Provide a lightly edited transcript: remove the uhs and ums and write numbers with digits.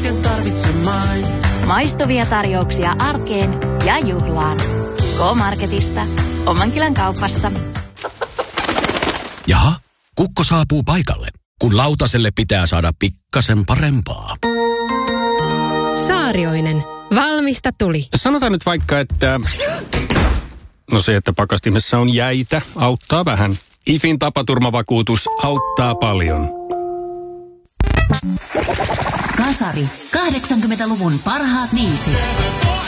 kaiken tarvitsemai. Maistuvia tarjouksia arkeen ja juhlaan. K-Marketista. Omankylän kaupasta. Jaha, kukko saapuu paikalle, kun lautaselle pitää saada pikkasen parempaa. Saarioinen. Valmista tuli. Sanotaan nyt vaikka, että... No se, että pakastimessa on jäitä, auttaa vähän. IFin tapaturmavakuutus auttaa paljon. Kasari. 80-luvun parhaat biisit.